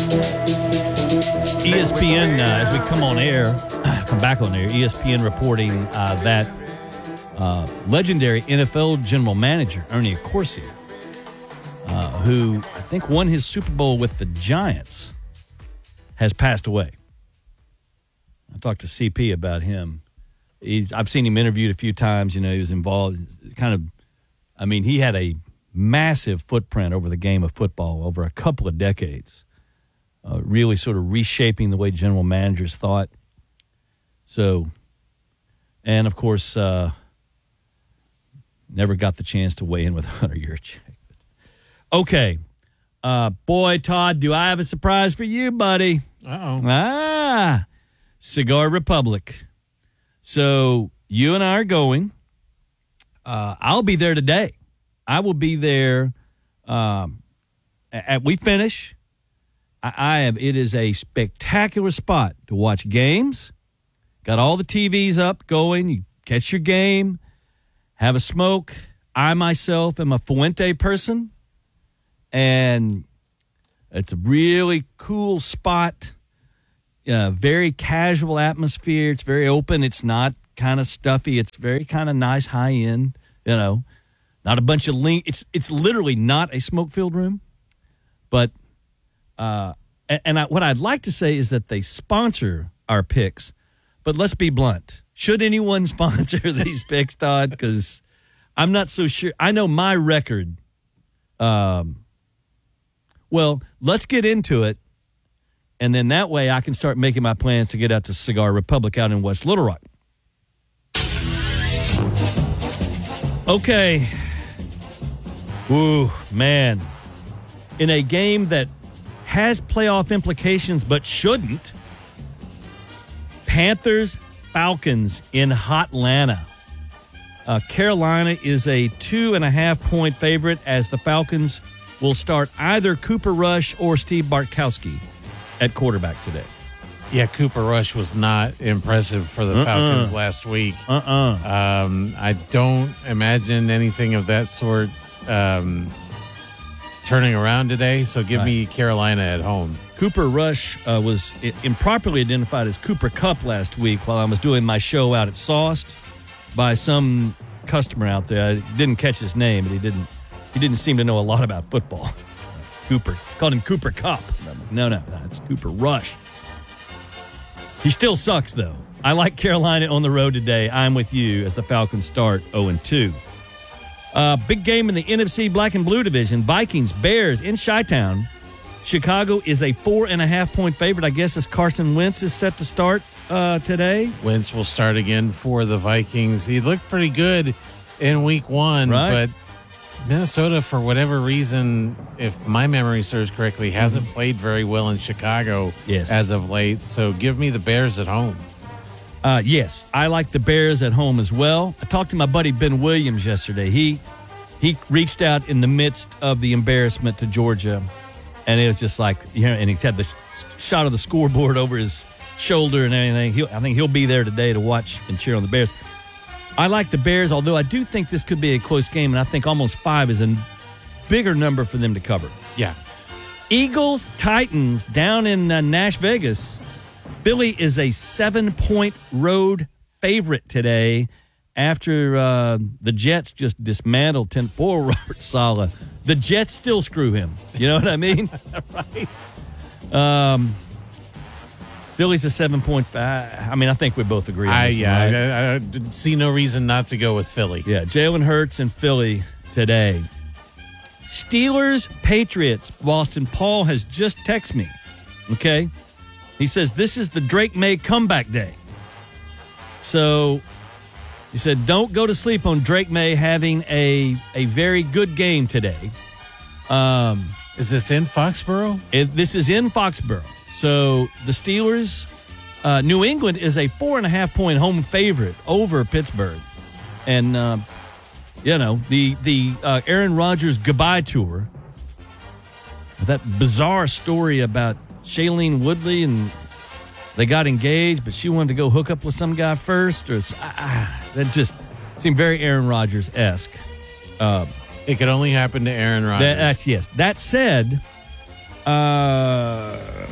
ESPN, as we come back on air, ESPN reporting that legendary NFL general manager, Ernie Accorsi, who I think won his Super Bowl with the Giants, has passed away. I talked to CP about him. I've seen him interviewed a few times. You know, he was involved he had a massive footprint over the game of football over a couple of decades, really sort of reshaping the way general managers thought. So, and of course, never got the chance to weigh in with Hunter Yurachek. Okay. Boy, Todd, do I have a surprise for you, buddy? Uh-oh. Cigar Republic. So you and I are going. I'll be there today. I will be there we finish. It is a spectacular spot to watch games. Got all the TVs up going. You catch your game, have a smoke. I myself am a Fuente person, and it's a really cool spot. Very casual atmosphere. It's very open. It's not kind of stuffy. It's very kind of nice, high end. You know, not a bunch of It's literally not a smoke-filled room, but what I'd like to say is that they sponsor our picks. But let's be blunt. Should anyone sponsor these picks, Todd? Because I'm not so sure. I know my record. Well, let's get into it. And then that way I can start making my plans to get out to Cigar Republic out in West Little Rock. Okay. Ooh, man. In a game that has playoff implications but shouldn't, Panthers-Falcons in Hotlanta. Carolina is a 2.5-point favorite as the Falcons will start either Cooper Rush or Steve Bartkowski at quarterback today. Yeah, Cooper Rush was not impressive for the Falcons last week. I don't imagine anything of that sort turning around today, so give me Carolina at home. Cooper Rush was improperly identified as Cooper Kupp last week while I was doing my show out at Sauced by some customer out there. I didn't catch his name, but he didn't seem to know a lot about football. Cooper. Called him Cooper Kupp. No, it's Cooper Rush. He still sucks, though. I like Carolina on the road today. I'm with you as the Falcons start 0-2. Big game in the NFC Black and Blue division. Vikings, Bears in Chi-Town. Chicago is a 4.5-point favorite, I guess, as Carson Wentz is set to start today. Wentz will start again for the Vikings. He looked pretty good in week one, right? But Minnesota, for whatever reason, if my memory serves correctly, hasn't played very well in Chicago as of late. So give me the Bears at home. Yes, I like the Bears at home as well. I talked to my buddy Ben Williams yesterday. He reached out in the midst of the embarrassment to Georgia, and it was just like, and he had the shot of the scoreboard over his shoulder and everything. I think he'll be there today to watch and cheer on the Bears. I like the Bears, although I do think this could be a close game, and I think almost 5 is a bigger number for them to cover. Yeah. Eagles, Titans down in Nash Vegas. Philly is a 7-point road favorite today after the Jets just dismantled poor Robert Saleh. The Jets still screw him. You know what I mean? Right. Philly's a 7-point. I think we both agree on this. I see no reason not to go with Philly. Yeah, Jalen Hurts and Philly today. Steelers, Patriots. Boston Paul has just texted me. Okay? He says, this is the Drake May comeback day. So he said, don't go to sleep on Drake May having a very good game today. Is this in Foxborough? This is in Foxborough. So the Steelers, New England is a 4.5-point home favorite over Pittsburgh. And, the Aaron Rodgers goodbye tour, that bizarre story about Shailene Woodley, and they got engaged, but she wanted to go hook up with some guy first. Or that just seemed very Aaron Rodgers-esque. It could only happen to Aaron Rodgers. Yes. That said,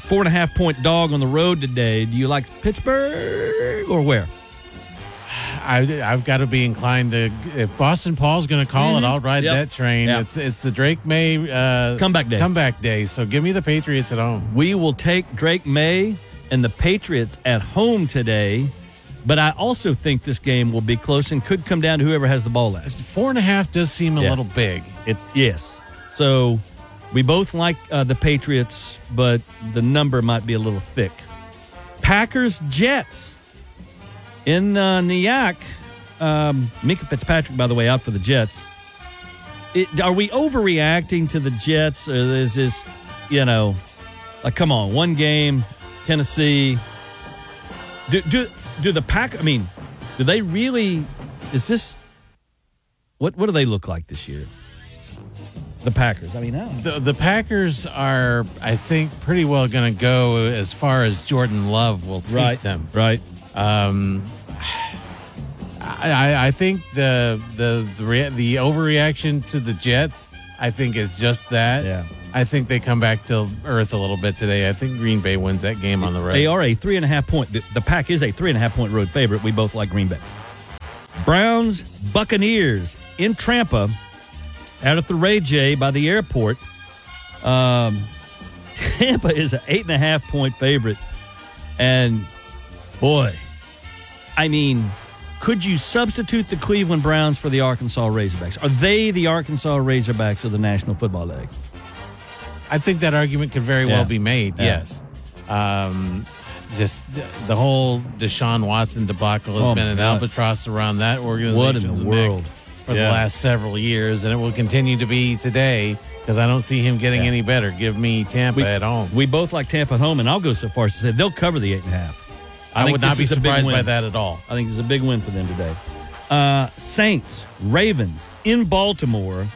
4.5-point dog on the road today. Do you like Pittsburgh or where? I've got to be inclined to. If Boston Paul's going to call it, I'll ride that train. Yep. It's the Drake May comeback day. So give me the Patriots at home. We will take Drake May and the Patriots at home today. But I also think this game will be close and could come down to whoever has the ball last. 4.5 does seem a little big. Yes. So we both like the Patriots, but the number might be a little thick. Packers-Jets in Nyack. Minka Fitzpatrick, by the way, out for the Jets. Are we overreacting to the Jets? Or is this, come on, one game, Tennessee. Do the Packers, do they really, what do they look like this year? The Packers, The Packers are, I think, pretty well going to go as far as Jordan Love will take them. Right. I think the overreaction to the Jets, I think, is just that. Yeah. I think they come back to earth a little bit today. I think Green Bay wins that game on the road. They are a 3.5-point. The Pack is a 3.5-point road favorite. We both like Green Bay. Browns, Buccaneers in Tampa, out at the Ray J by the airport. Tampa is an 8.5-point favorite, and boy, could you substitute the Cleveland Browns for the Arkansas Razorbacks? Are they the Arkansas Razorbacks of the National Football League? I think that argument could very well be made, yes. Just the whole Deshaun Watson debacle has been an albatross around that organization's neck for the last several years, and it will continue to be today because I don't see him getting any better. Give me Tampa at home. We both like Tampa at home, and I'll go so far as to say they'll cover the 8.5. I would not be surprised by that at all. I think it's a big win for them today. Saints, Ravens in Baltimore.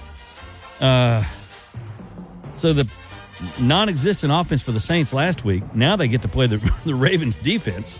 So the non-existent offense for the Saints last week, now they get to play the Ravens defense.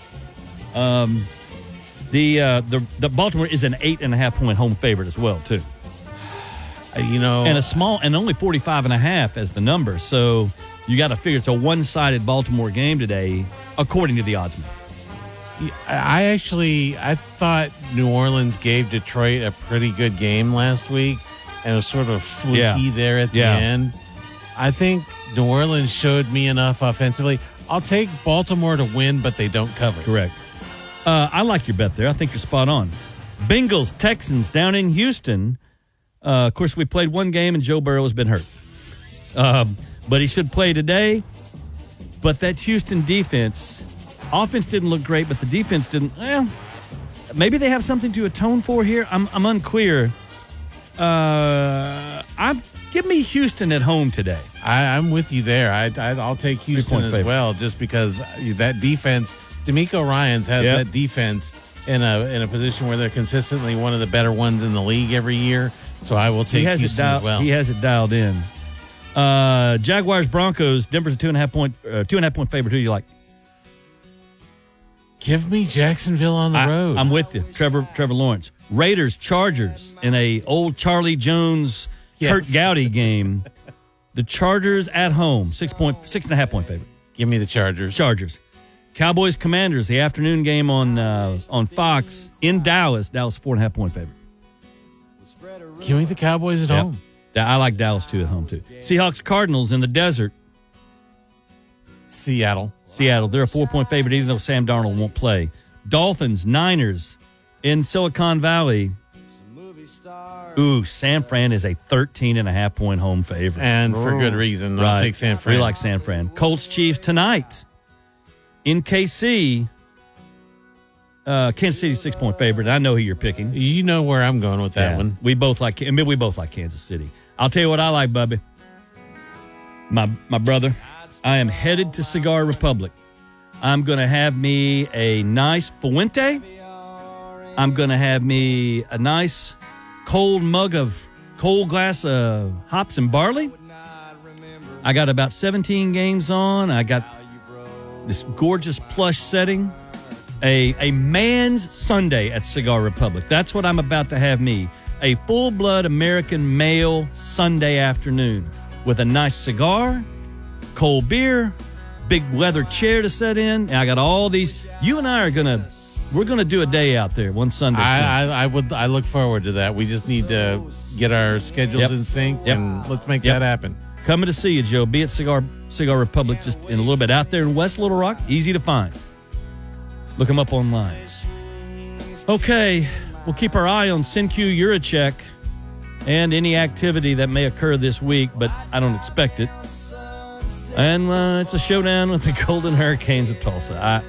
The Baltimore is an 8.5-point home favorite as well, too. And a small, and only 45.5 as the number. So you got to figure it's a one-sided Baltimore game today, according to the oddsman. I thought New Orleans gave Detroit a pretty good game last week, and it was sort of fluky there at the end. I think New Orleans showed me enough offensively. I'll take Baltimore to win, but they don't cover. Correct. I like your bet there. I think you're spot on. Bengals, Texans down in Houston. Of course, we played one game, and Joe Burrow has been hurt. But he should play today. But that Houston defense, offense didn't look great, but the defense didn't. Well, maybe they have something to atone for here. I'm unclear. Give me Houston at home today. I'm with you there. I'll take Houston as well, just because that defense, D'Amico Ryans has that defense in a position where they're consistently one of the better ones in the league every year. So I will take Houston as well. He has it dialed in. Jaguars, Broncos. Denver's a 2.5 point favorite. Who do you like? Give me Jacksonville on the road. I'm with you, Trevor Lawrence. Raiders, Chargers in a old Charlie Jones, Kurt Gowdy game. The Chargers at home, 6.5 point favorite. Give me the Chargers. Cowboys, Commanders, the afternoon game on Fox in Dallas. Dallas 4.5 point favorite. Give me the Cowboys at home. I like Dallas too at home too. Seahawks, Cardinals in the desert. Seattle. They're a 4-point favorite, even though Sam Darnold won't play. Dolphins, Niners in Silicon Valley. Ooh, San Fran is a 13.5 point home favorite. And for good reason. I'll take San Fran. We like San Fran. Colts, Chiefs tonight in KC. Kansas City 6-point favorite. I know who you're picking. You know where I'm going with that one. We both like Kansas City. I'll tell you what I like, Bubby. My brother, I am headed to Cigar Republic. I'm going to have me a nice Fuente. I'm going to have me a nice cold glass of hops and barley. I got about 17 games on. I got this gorgeous plush setting. A man's Sunday at Cigar Republic. That's what I'm about to have me. A full-blood American male Sunday afternoon with a nice cigar, cold beer, big leather chair to sit in. And I got all these. You and I we're gonna do a day out there one Sunday. I look forward to that. We just need to get our schedules in sync, and let's make that happen. Coming to see you, Joe. Be at Cigar Republic just in a little bit. Out there in West Little Rock, easy to find. Look them up online. Okay, we'll keep our eye on Syncue Eurocheck and any activity that may occur this week, but I don't expect it. And it's a showdown with the Golden Hurricanes of Tulsa.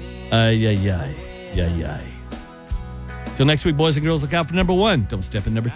Till next week, boys and girls, look out for number 1. Don't step in number 2.